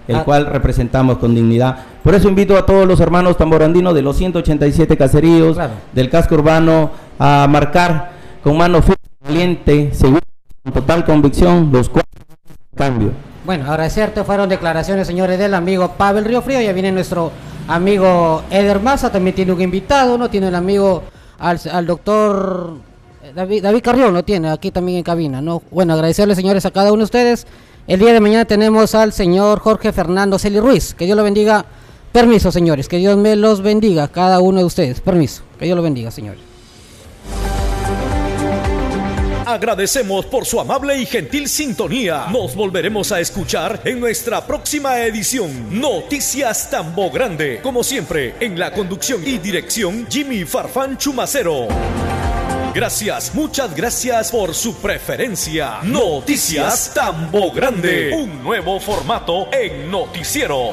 el cual representamos con dignidad. Por eso invito a todos los hermanos tamborandinos de los 187 caseríos, del casco urbano, a marcar con mano firme, valiente, segura, con total convicción, los cuatro cambios. Bueno, agradecerte, fueron declaraciones, señores, del amigo Pavel Riofrío. Ya viene nuestro amigo Eder Maza, también tiene un invitado, ¿no? Tiene el amigo al doctor David Carrión, lo tiene aquí también en cabina, ¿no? Bueno, agradecerles, señores, a cada uno de ustedes. El día de mañana tenemos al señor Jorge Fernando Celi Ruiz. Que Dios lo bendiga. Permiso, señores, que Dios me los bendiga, cada uno de ustedes. Permiso, que Dios lo bendiga, señores. Agradecemos por su amable y gentil sintonía. Nos volveremos a escuchar en nuestra próxima edición. Noticias Tambo Grande. Como siempre, en la conducción y dirección, Jimmy Farfán Chumacero. Gracias, muchas gracias por su preferencia. Noticias Tambo Grande. Un nuevo formato en noticiero.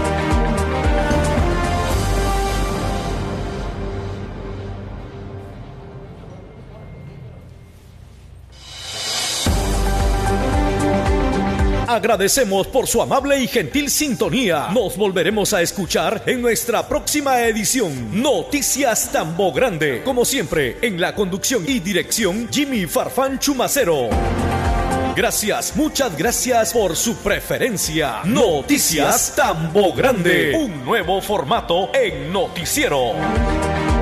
Agradecemos por su amable y gentil sintonía. Nos volveremos a escuchar en nuestra próxima edición. Noticias Tambo Grande. Como siempre, en la conducción y dirección, Jimmy Farfán Chumacero. Gracias, muchas gracias por su preferencia. Noticias Tambo Grande. Un nuevo formato en noticiero.